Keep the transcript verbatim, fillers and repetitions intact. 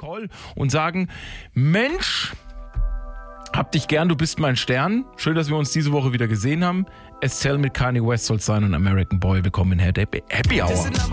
Call und sagen, Mensch, hab dich gern, du bist mein Stern. Schön, dass wir uns diese Woche wieder gesehen haben. Estelle mit Kanye West soll sein und American Boy. Willkommen in Happy Hour.